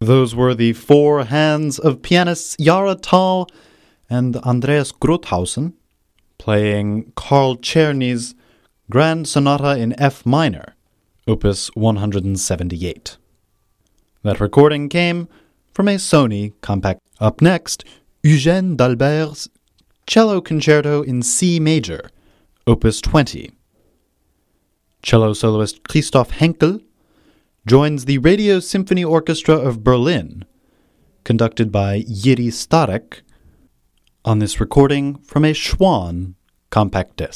Those were the four hands of pianists Yara Thal and Andreas Grothausen playing Carl Czerny's Grand Sonata in F minor, Opus 178. That recording came from a Sony compact. Up next, Eugène d'Albert's Cello Concerto in C major, Opus 20. Cello soloist Christoph Henkel joins the Radio Symphony Orchestra of Berlin, conducted by Jiří Starek, on this recording from a Schwann compact disc.